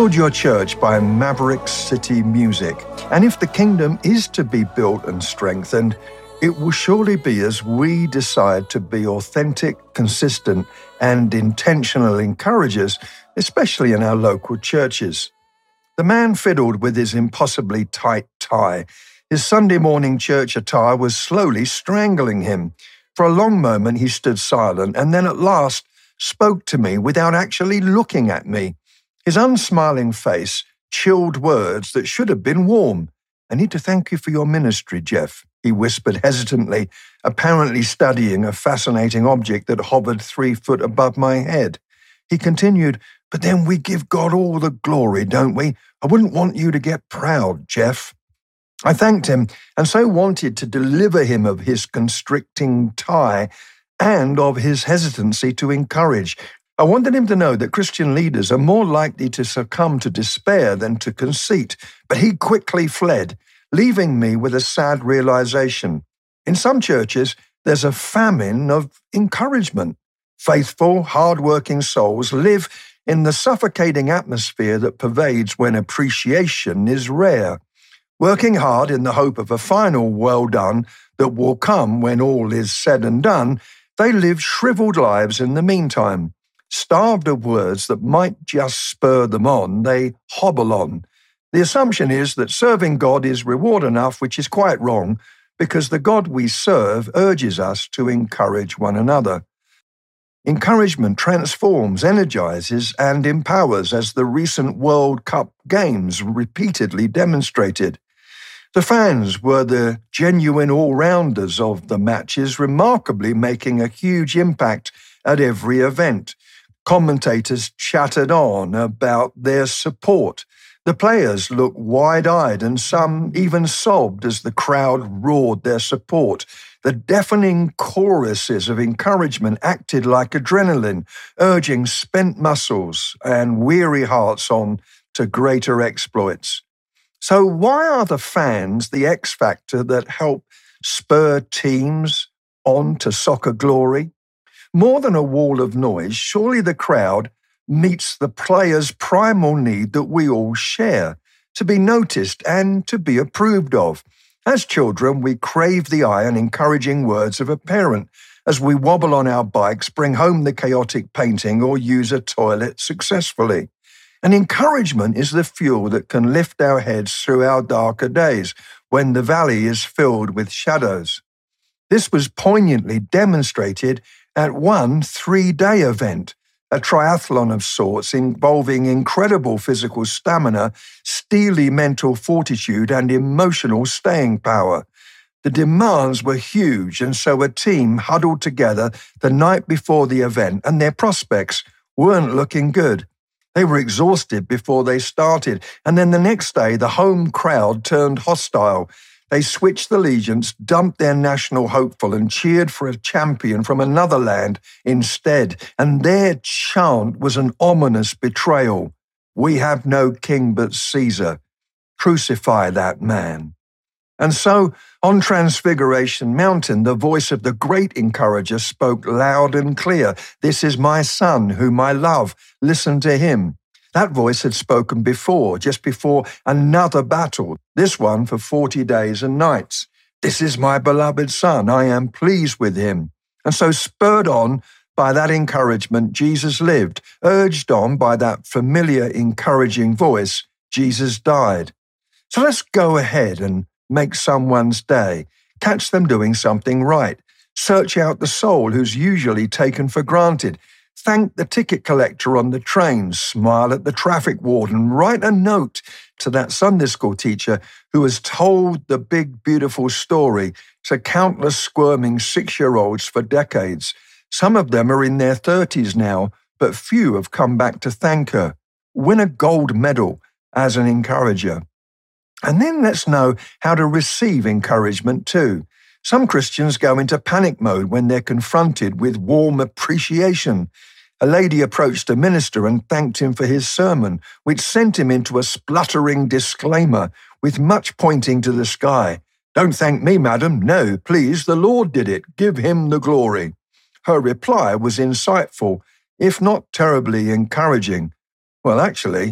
Build your church by Maverick City Music. And if the kingdom is to be built and strengthened, it will surely be as we decide to be authentic, consistent, and intentional encouragers, especially in our local churches. The man fiddled with his impossibly tight tie. His Sunday morning church attire was slowly strangling him. For a long moment he stood silent, and then at last spoke to me without actually looking at me. His unsmiling face chilled words that should have been warm. "I need to thank you for your ministry, Jeff," he whispered hesitantly, apparently studying a fascinating object that hovered 3 foot above my head. He continued, "But then we give God all the glory, don't we? I wouldn't want you to get proud, Jeff." I thanked him and so wanted to deliver him of his constricting tie and of his hesitancy to encourage. I wanted him to know that Christian leaders are more likely to succumb to despair than to conceit, but he quickly fled, leaving me with a sad realization. In some churches, there's a famine of encouragement. Faithful, hard-working souls live in the suffocating atmosphere that pervades when appreciation is rare. Working hard in the hope of a final well done that will come when all is said and done, they live shriveled lives in the meantime. Starved of words that might just spur them on, they hobble on. The assumption is that serving God is reward enough, which is quite wrong, because the God we serve urges us to encourage one another. Encouragement transforms, energizes, and empowers, as the recent World Cup Games repeatedly demonstrated. The fans were the genuine all-rounders of the matches, remarkably making a huge impact at every event. Commentators chattered on about their support. The players looked wide-eyed and some even sobbed as the crowd roared their support. The deafening choruses of encouragement acted like adrenaline, urging spent muscles and weary hearts on to greater exploits. So why are the fans the X factor that help spur teams on to soccer glory? More than a wall of noise, surely the crowd meets the players' primal need that we all share, to be noticed and to be approved of. As children, we crave the eye and encouraging words of a parent as we wobble on our bikes, bring home the chaotic painting, or use a toilet successfully. And encouragement is the fuel that can lift our heads through our darker days when the valley is filled with shadows. This was poignantly demonstrated at one 3-day event, a triathlon of sorts involving incredible physical stamina, steely mental fortitude, and emotional staying power. The demands were huge, and so a team huddled together the night before the event, and their prospects weren't looking good. They were exhausted before they started, and then the next day the home crowd turned hostile. They switched allegiance, dumped their national hopeful, and cheered for a champion from another land instead. And their chant was an ominous betrayal. "We have no king but Caesar. Crucify that man." And so, on Transfiguration Mountain, the voice of the great encourager spoke loud and clear. "This is my son, whom I love. Listen to him." That voice had spoken before, just before another battle, this one for 40 days and nights. "This is my beloved son. I am pleased with him." And so, spurred on by that encouragement, Jesus lived. Urged on by that familiar, encouraging voice, Jesus died. So let's go ahead and make someone's day. Catch them doing something right. Search out the soul who's usually taken for granted. Thank the ticket collector on the train, smile at the traffic warden, write a note to that Sunday school teacher who has told the big, beautiful story to countless squirming 6-year-olds for decades. Some of them are in their 30s now, but few have come back to thank her. Win a gold medal as an encourager. And then let's know how to receive encouragement too. Some Christians go into panic mode when they're confronted with warm appreciation. A lady approached a minister and thanked him for his sermon, which sent him into a spluttering disclaimer with much pointing to the sky. "Don't thank me, madam. No, please, the Lord did it. Give him the glory." Her reply was insightful, if not terribly encouraging. "Well, actually,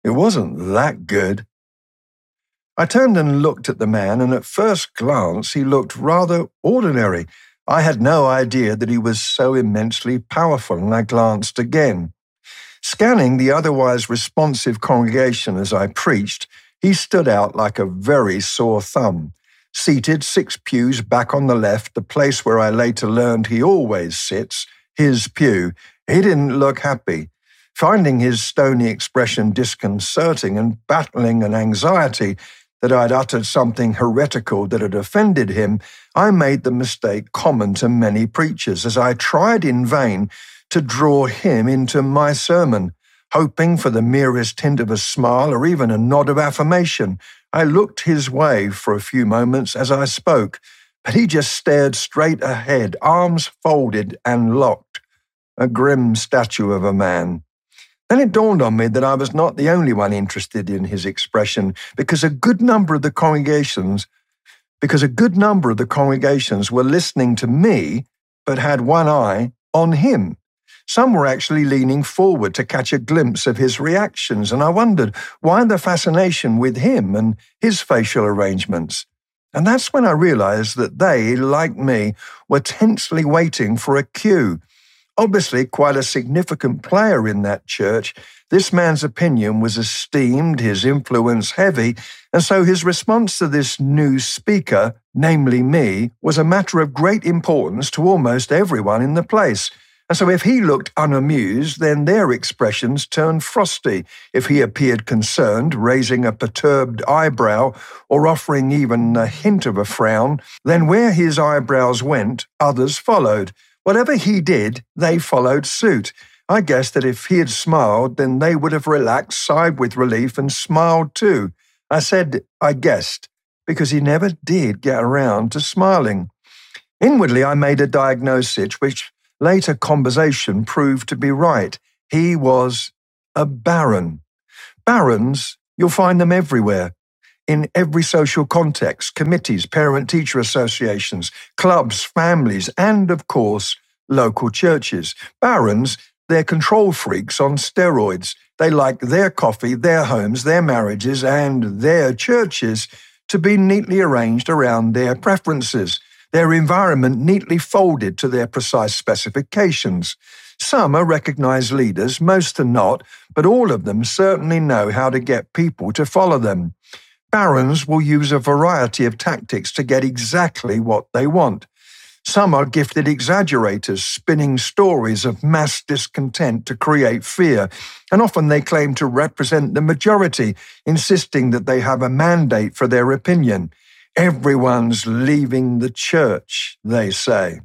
It wasn't that good. I turned and looked at the man, and at first glance he looked rather ordinary. I had no idea that he was so immensely powerful, and I glanced again. Scanning the otherwise responsive congregation as I preached, he stood out like a very sore thumb. Seated 6 pews back on the left, the place where I later learned he always sits, his pew, he didn't look happy. Finding his stony expression disconcerting and battling an anxiety that I'd uttered something heretical that had offended him, I made the mistake common to many preachers as I tried in vain to draw him into my sermon, hoping for the merest hint of a smile or even a nod of affirmation. I looked his way for a few moments as I spoke, but he just stared straight ahead, arms folded and locked, a grim statue of a man. Then it dawned on me that I was not the only one interested in his expression, because a good number of the congregations were listening to me, but had one eye on him. Some were actually leaning forward to catch a glimpse of his reactions, and I wondered why the fascination with him and his facial arrangements. And that's when I realized that they, like me, were tensely waiting for a cue. Obviously quite a significant player in that church, this man's opinion was esteemed, his influence heavy, and so his response to this new speaker, namely me, was a matter of great importance to almost everyone in the place. And so if he looked unamused, then their expressions turned frosty. If he appeared concerned, raising a perturbed eyebrow or offering even a hint of a frown, then where his eyebrows went, others followed. Whatever he did, they followed suit. I guessed that if he had smiled, then they would have relaxed, sighed with relief, and smiled too. I said I guessed, because he never did get around to smiling. Inwardly, I made a diagnosis which later conversation proved to be right. He was a baron. Barons, you'll find them everywhere. In every social context, committees, parent-teacher associations, clubs, families, and, of course, local churches. Barons, they're control freaks on steroids. They like their coffee, their homes, their marriages, and their churches to be neatly arranged around their preferences, their environment neatly folded to their precise specifications. Some are recognized leaders, most are not, but all of them certainly know how to get people to follow them. Barons will use a variety of tactics to get exactly what they want. Some are gifted exaggerators, spinning stories of mass discontent to create fear, and often they claim to represent the majority, insisting that they have a mandate for their opinion. Everyone's leaving the church, they say.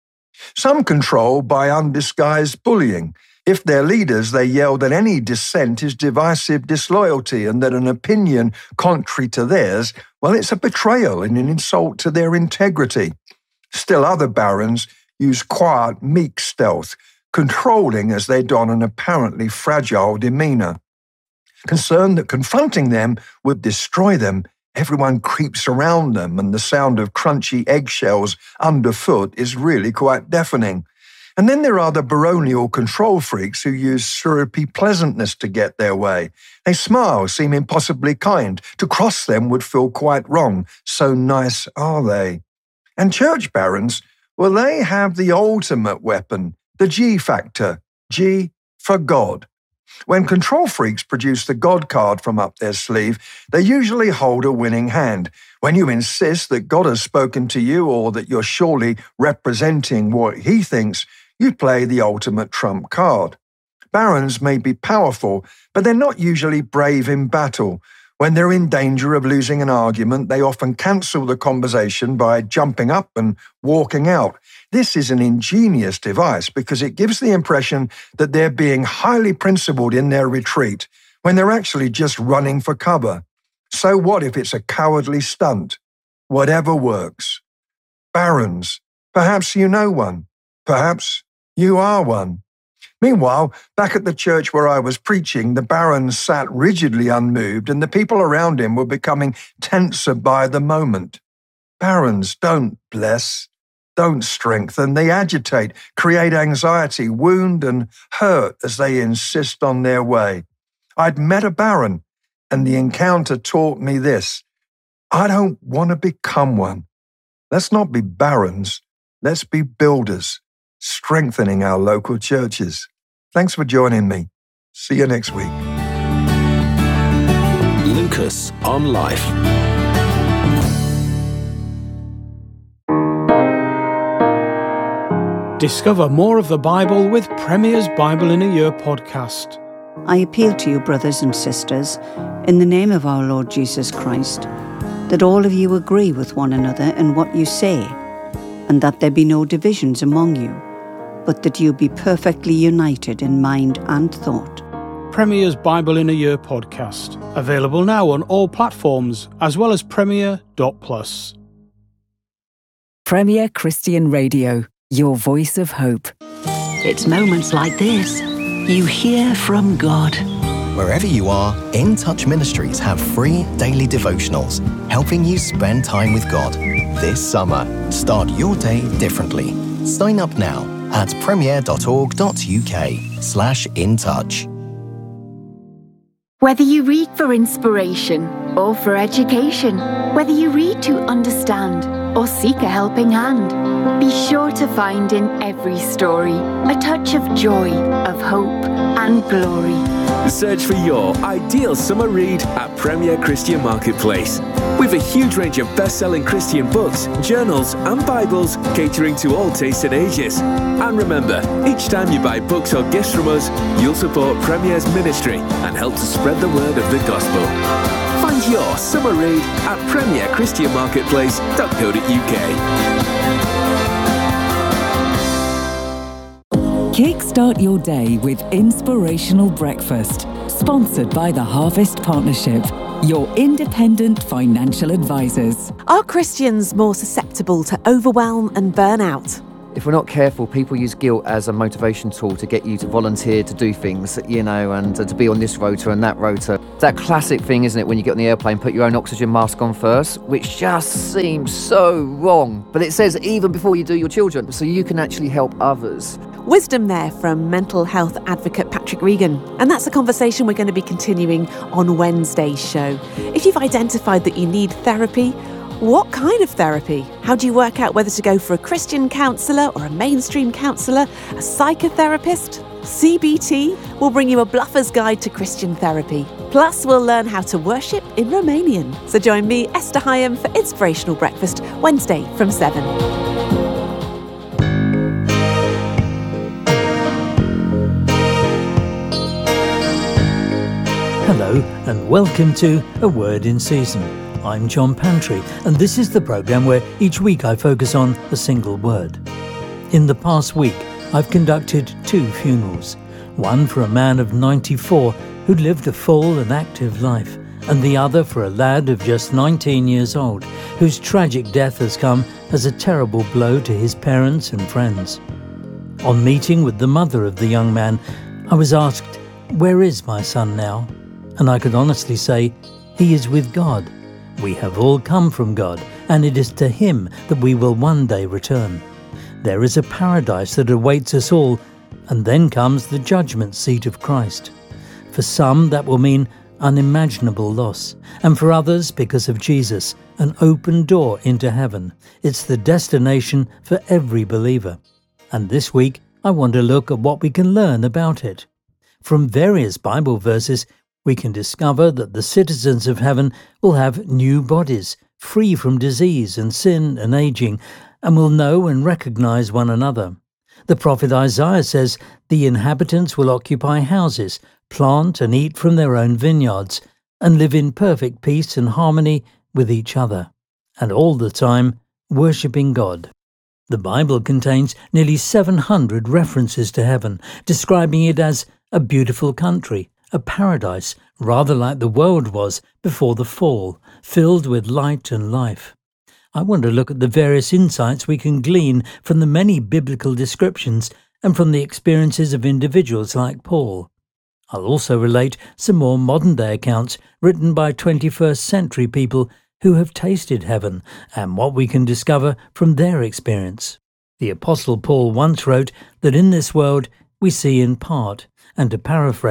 Some control by undisguised bullying. If they're leaders, they yell that any dissent is divisive disloyalty and that an opinion contrary to theirs, well, it's a betrayal and an insult to their integrity. Still other barons use quiet, meek stealth, controlling as they don an apparently fragile demeanor. Concerned that confronting them would destroy them, everyone creeps around them and the sound of crunchy eggshells underfoot is really quite deafening. And then there are the baronial control freaks who use syrupy pleasantness to get their way. They smile, seem impossibly kind. To cross them would feel quite wrong. So nice are they. And church barons, well, they have the ultimate weapon, the G factor. G for God. When control freaks produce the God card from up their sleeve, they usually hold a winning hand. When you insist that God has spoken to you or that you're surely representing what he thinks, you play the ultimate trump card. Barons may be powerful, but they're not usually brave in battle. When they're in danger of losing an argument, they often cancel the conversation by jumping up and walking out. This is an ingenious device because it gives the impression that they're being highly principled in their retreat when they're actually just running for cover. So what if it's a cowardly stunt? Whatever works. Barons, perhaps you know one. Perhaps you are one. Meanwhile, back at the church where I was preaching, the baron sat rigidly unmoved and the people around him were becoming tenser by the moment. Barons don't bless, don't strengthen, they agitate, create anxiety, wound and hurt as they insist on their way. I'd met a baron, and the encounter taught me this: I don't want to become one. Let's not be barons. Let's be builders, strengthening our local churches. Thanks for joining me. See you next week. Lucas on Life. Discover more of the Bible with Premier's Bible in a Year podcast. I appeal to you, brothers and sisters, in the name of our Lord Jesus Christ, that all of you agree with one another in what you say, and that there be no divisions among you, but that you be perfectly united in mind and thought. Premier's Bible in a Year podcast. Available now on all platforms, as well as Premier.plus. Premier Christian Radio, your voice of hope. It's moments like this you hear from God. Wherever you are, In Touch Ministries have free daily devotionals, helping you spend time with God. This summer, start your day differently. Sign up now at premier.org.uk/intouch. Whether you read for inspiration or for education, whether you read to understand or seek a helping hand, be sure to find in every story a touch of joy, of hope and glory. Search for your ideal summer read at Premier Christian Marketplace. With a huge range of best-selling Christian books, journals and Bibles catering to all tastes and ages. And remember, each time you buy books or gifts from us, you'll support Premier's ministry and help to spread the word of the gospel. Find your summer read at premierchristianmarketplace.co.uk. Kickstart your day with Inspirational Breakfast, sponsored by the Harvest Partnership, your independent financial advisors. Are Christians more susceptible to overwhelm and burnout? If we're not careful, people use guilt as a motivation tool to get you to volunteer to do things, and to be on this rota and that rota. It's that classic thing, isn't it, when you get on the airplane, put your own oxygen mask on first, which just seems so wrong. But it says even before you do your children, so you can actually help others. Wisdom there from mental health advocate Patrick Regan. And that's a conversation we're going to be continuing on Wednesday's show. If you've identified that you need therapy, what kind of therapy? How do you work out whether to go for a Christian counsellor or a mainstream counsellor, a psychotherapist? CBT will bring you a bluffer's guide to Christian therapy. Plus, we'll learn how to worship in Romanian. So join me, Esther Hyam, for Inspirational Breakfast, Wednesday from 7. Hello and welcome to A Word in Season. I'm John Pantry, and this is the programme where each week I focus on a single word. In the past week, I've conducted 2 funerals, one for a man of 94 who'd lived a full and active life, and the other for a lad of just 19 years old whose tragic death has come as a terrible blow to his parents and friends. On meeting with the mother of the young man, I was asked, "Where is my son now?" And I could honestly say, he is with God. We have all come from God, and it is to Him that we will one day return. There is a paradise that awaits us all, and then comes the judgment seat of Christ. For some, that will mean unimaginable loss, and for others, because of Jesus, an open door into heaven. It's the destination for every believer. And this week, I want to look at what we can learn about it. From various Bible verses, we can discover that the citizens of heaven will have new bodies, free from disease and sin and aging, and will know and recognize one another. The prophet Isaiah says the inhabitants will occupy houses, plant and eat from their own vineyards, and live in perfect peace and harmony with each other, and all the time worshipping God. The Bible contains nearly 700 references to heaven, describing it as a beautiful country, a paradise, rather like the world was before the fall, filled with light and life. I want to look at the various insights we can glean from the many biblical descriptions and from the experiences of individuals like Paul. I'll also relate some more modern-day accounts written by 21st century people who have tasted heaven and what we can discover from their experience. The Apostle Paul once wrote that in this world we see in part, and to paraphrase,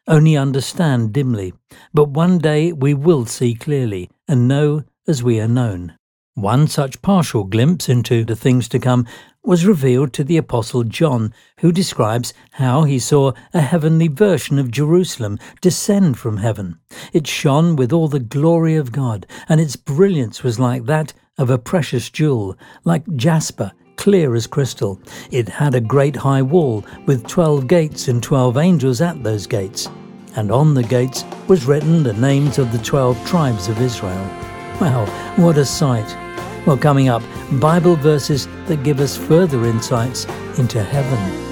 only understand dimly, but one day we will see clearly and know as we are known. One such partial glimpse into the things to come was revealed to the Apostle John, who describes how he saw a heavenly version of Jerusalem descend from heaven. It shone with all the glory of God, and its brilliance was like that of a precious jewel, like jasper, clear as crystal. It had a great high wall with 12 gates and 12 angels at those gates. And on the gates was written the names of the 12 tribes of Israel. Wow, what a sight! Well, coming up, Bible verses that give us further insights into heaven.